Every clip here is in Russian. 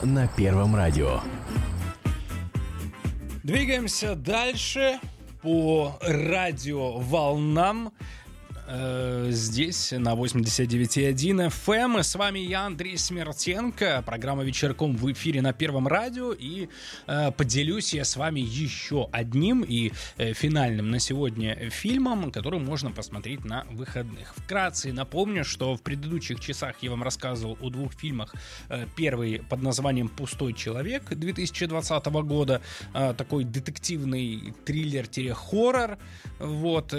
на Первом радио. Двигаемся дальше по радиоволнам. Здесь на 89,1 FM. С вами я, Андрей Смертенко. Программа «Вечерком» в эфире на Первом радио. И поделюсь я с вами еще одним и финальным на сегодня фильмом, который можно посмотреть на выходных. Вкратце напомню, что в предыдущих часах я вам рассказывал о двух фильмах. Первый под названием «Пустой человек» 2020 года. Такой детективный триллер-хоррор, вот,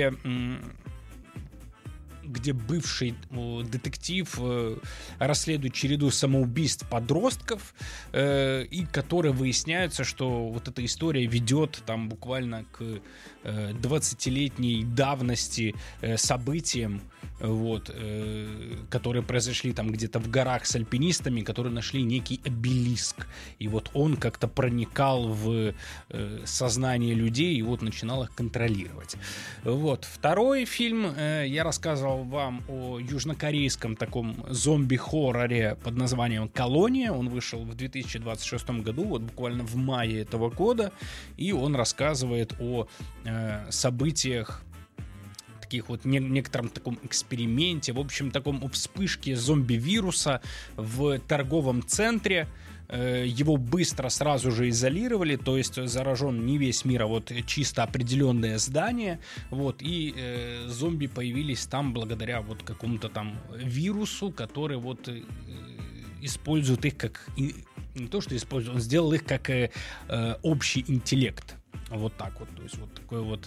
где бывший детектив расследует череду самоубийств подростков, и которые выясняются, что вот эта история ведет там буквально к 20-летней давности событиям, вот, которые произошли там где-то в горах с альпинистами, которые нашли некий обелиск. И вот он как-то проникал в сознание людей и вот начинал их контролировать. Вот. Второй фильм, я рассказывал вам о южнокорейском таком зомби-хорроре под названием «Колония». Он вышел в 2026 году, вот буквально в мае этого года, и он рассказывает о событиях, таких вот некотором таком эксперименте, в общем, таком вспышке зомби-вируса в торговом центре. Его быстро сразу же изолировали, то есть заражен не весь мир, а вот чисто определенное здание, вот, и зомби появились там благодаря вот какому-то там вирусу, который вот использует их как, не то что использует, он сделал их как общий интеллект. Вот так вот, то есть вот такой вот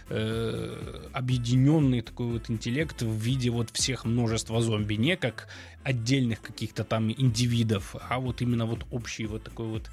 объединенный такой вот интеллект в виде вот всех множества зомби, не как отдельных каких-то там индивидов, а вот именно вот общий вот такой вот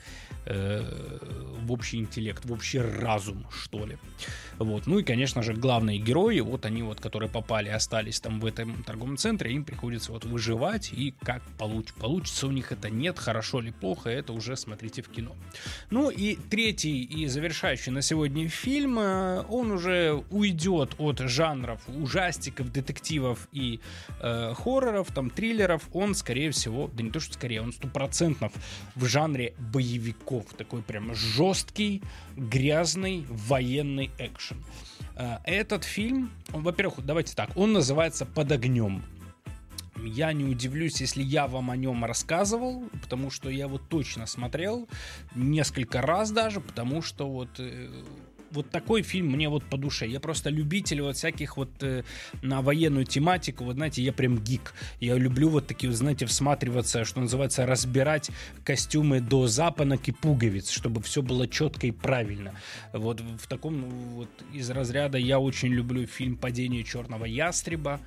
в общий интеллект, в общий разум, что ли. Вот, ну и, конечно же, главные герои, вот они вот, которые попали, остались там в этом торговом центре, им приходится вот выживать, и как получится у них это, нет, хорошо или плохо, это уже смотрите в кино. Ну и третий и завершающий на сегодня фильм, он уже уйдет от жанров ужастиков, детективов и хорроров, там триллеров, он скорее всего, да не то что скорее, он 100% в жанре боевиков, такой прям жесткий, грязный военный экшен. Этот фильм, во-первых, давайте так, он называется «Под огнем». Я не удивлюсь, если я вам о нем рассказывал, потому что я его точно смотрел несколько раз даже, потому что вот такой фильм мне вот по душе. Я просто любитель вот всяких вот на военную тематику, вот знаете, я прям гик. Я люблю вот такие, вот, знаете, всматриваться, что называется, разбирать костюмы до запонок и пуговиц, чтобы все было четко и правильно. Вот в таком вот из разряда я очень люблю фильм «Падение черного ястреба»,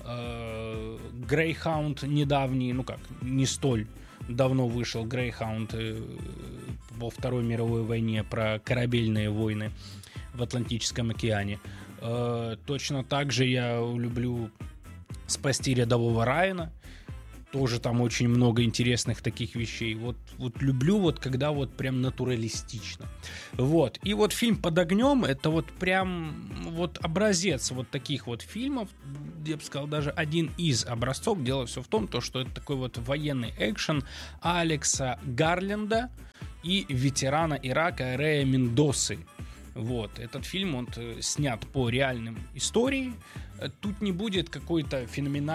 «Грейхаунд» недавний, ну как, не столь давно вышел «Грейхаунд» во Второй мировой войне про корабельные войны в Атлантическом океане. Точно так же я люблю «Спасти рядового Райана». Тоже там очень много интересных таких вещей. Вот люблю вот когда вот прям натуралистично. Вот. И вот фильм «Под огнем» это вот прям вот образец вот таких вот фильмов. Я бы сказал, даже один из образцов. Дело все в том, что это такой вот военный экшен Алекса Гарленда и ветерана Ирака Рея Мендосы. Вот, этот фильм, он снят по реальным историям. Тут не будет какой-то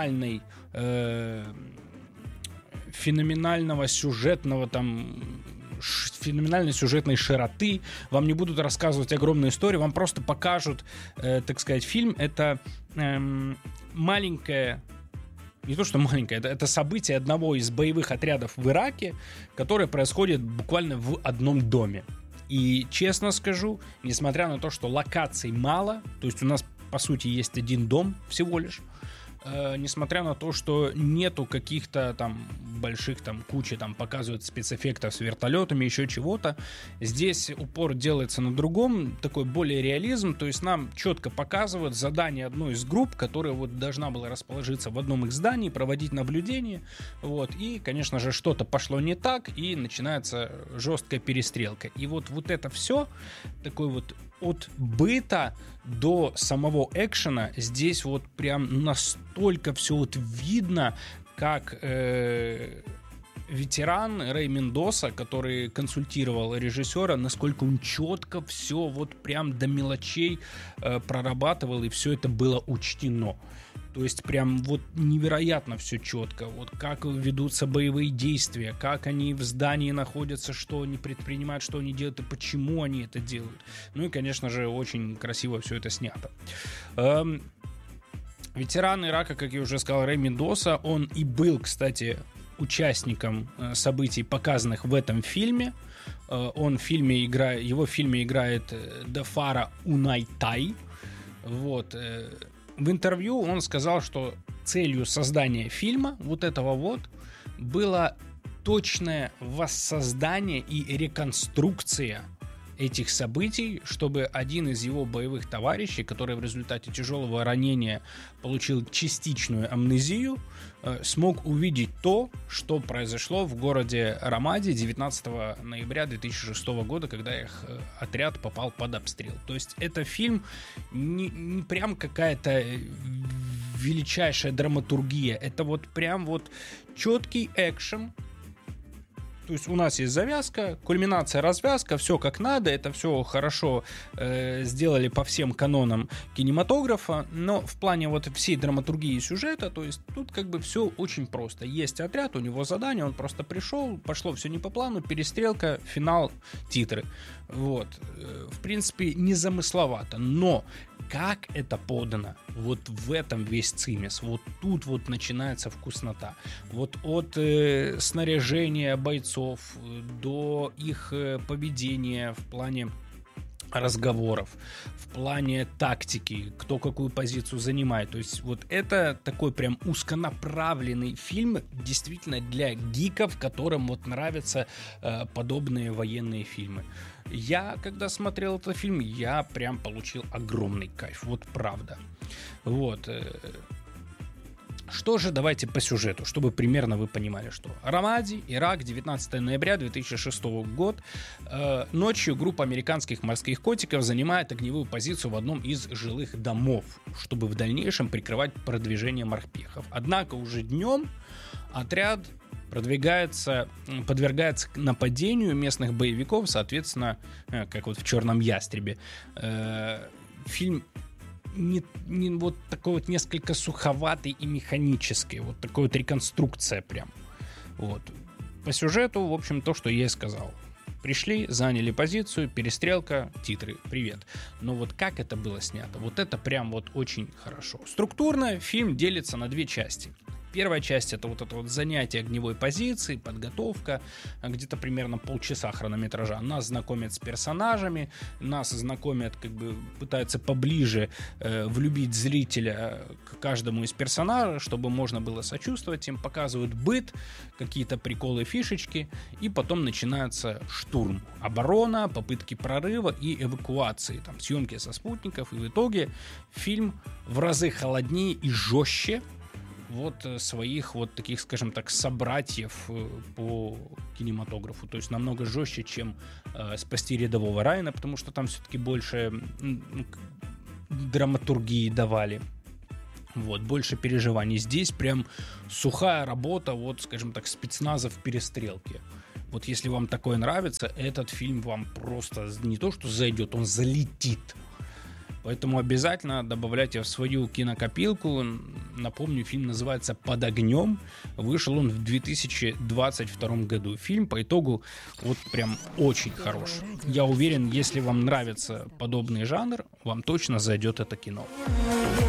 феноменального сюжетного там феноменальной сюжетной широты, вам не будут рассказывать огромную историю, вам просто покажут, так сказать, фильм. Это маленькое, не то что маленькое, это событие одного из боевых отрядов в Ираке, которое происходит буквально в одном доме. И честно скажу, несмотря на то, что локаций мало, то есть у нас по сути есть один дом всего лишь, несмотря на то, что нету каких-то там больших там кучи там показывают спецэффектов с вертолетами, еще чего-то, здесь упор делается на другом, такой более реализм, то есть нам четко показывают задание одной из групп, которая вот должна была расположиться в одном из зданий, проводить наблюдение, вот, и, конечно же, что-то пошло не так, и начинается жесткая перестрелка. И вот это все, такой вот от быта до самого экшена, здесь вот прям настолько все вот видно, как ветеран Рэй Мендоса, который консультировал режиссера, насколько он четко все вот прям до мелочей прорабатывал, и все это было учтено. То есть прям вот невероятно все четко. Вот как ведутся боевые действия, как они в здании находятся, что они предпринимают, что они делают и почему они это делают. Ну и, конечно же, очень красиво все это снято. Ветеран Ирака, как я уже сказал, Рэй Мендоса, он и был, кстати, участником событий, показанных в этом фильме. Он в фильме его в фильме играет Дафара Унайтай. Вот. В интервью он сказал, что целью создания фильма вот этого вот было точное воссоздание и реконструкция этих событий, чтобы один из его боевых товарищей, который в результате тяжелого ранения получил частичную амнезию, смог увидеть то, что произошло в городе Рамади 19 ноября 2006 года, когда их отряд попал под обстрел. То есть это фильм не прям какая-то величайшая драматургия, это вот прям вот четкий экшен. То есть у нас есть завязка, кульминация, развязка, все как надо, это все хорошо сделали по всем канонам кинематографа, но в плане вот всей драматургии сюжета, то есть тут как бы все очень просто. Есть отряд, у него задание, он просто пришел, пошло все не по плану, перестрелка, финал, титры. Вот. В принципе, незамысловато, но как это подано, вот в этом весь цимес, вот тут вот начинается вкуснота. Вот от снаряжения бойцов до их поведения в плане разговоров, в плане тактики, кто какую позицию занимает. То есть вот это такой прям узконаправленный фильм действительно для гиков, которым вот нравятся подобные военные фильмы. Я, когда смотрел этот фильм, я прям получил огромный кайф, вот правда. Вот. Что же, давайте по сюжету, чтобы примерно вы понимали, что. Рамади, Ирак, 19 ноября 2006 года. Ночью группа американских морских котиков занимает огневую позицию в одном из жилых домов, чтобы в дальнейшем прикрывать продвижение морпехов. Однако уже днем отряд подвергается нападению местных боевиков, соответственно, как вот в «Черном ястребе». Фильм не вот такой вот несколько суховатый и механический, вот такой вот реконструкция прям. Вот. По сюжету, в общем, то, что я и сказал. Пришли, заняли позицию, перестрелка, титры, привет. Но вот как это было снято, вот это прям вот очень хорошо. Структурно фильм делится на две части. Первая часть — это вот занятие огневой позиции, подготовка, где-то примерно полчаса хронометража. Нас знакомят с персонажами, нас знакомят, как бы пытаются поближе влюбить зрителя к каждому из персонажей, чтобы можно было сочувствовать им, показывают быт, какие-то приколы, фишечки, и потом начинается штурм, оборона, попытки прорыва и эвакуации, там съемки со спутников, и в итоге фильм в разы холоднее и жестче вот своих вот таких, скажем так, собратьев по кинематографу. То есть намного жестче, чем «Спасти рядового Райана», потому что там все-таки больше драматургии давали. Вот, больше переживаний. Здесь прям сухая работа, вот, скажем так, спецназа в перестрелке. Вот если вам такое нравится, этот фильм вам просто не то что зайдет, он залетит. Поэтому обязательно добавляйте в свою кинокопилку. Напомню, фильм называется «Под огнем». Вышел он в 2022 году. Фильм по итогу вот прям очень хорош. Я уверен, если вам нравится подобный жанр, вам точно зайдет это кино.